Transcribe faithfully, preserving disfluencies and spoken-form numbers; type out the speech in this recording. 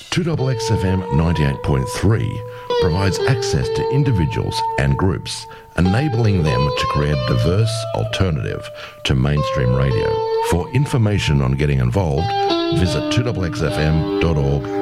two X X F M ninety-eight point three provides access to individuals and groups, enabling them to create a diverse alternative to mainstream radio. For information on getting involved, visit two X X F M dot org